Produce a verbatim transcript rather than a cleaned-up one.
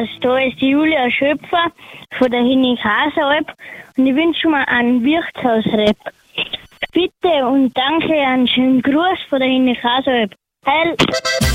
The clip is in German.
Servus, da ist die Julia Schöpfer von der Hinnighauser-Alp und ich wünsche mir einen Wirtshausrap. Bitte und danke, einen schönen Gruß von der Hinnighauser-Alp. Heil!